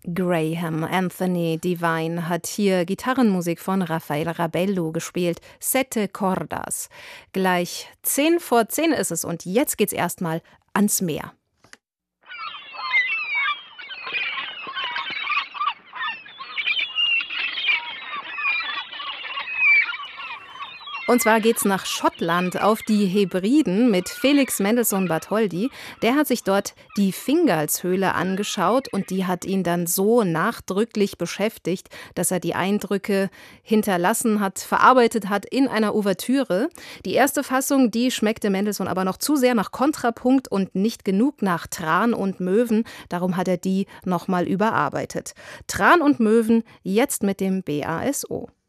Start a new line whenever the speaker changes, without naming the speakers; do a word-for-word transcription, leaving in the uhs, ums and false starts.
Graham Anthony Devine hat hier Gitarrenmusik von Raffaele Rabello gespielt. Sette Cordas. Gleich zehn vor zehn ist es und jetzt geht's erstmal ans Meer. Und zwar geht's nach Schottland auf die Hebriden mit Felix Mendelssohn Bartholdy. Der hat sich dort die Fingalshöhle angeschaut und die hat ihn dann so nachdrücklich beschäftigt, dass er die Eindrücke hinterlassen hat, verarbeitet hat in einer Ouvertüre. Die erste Fassung, die schmeckte Mendelssohn aber noch zu sehr nach Kontrapunkt und nicht genug nach Tran und Möwen. Darum hat er die nochmal überarbeitet. Tran und Möwen jetzt mit dem B A S O.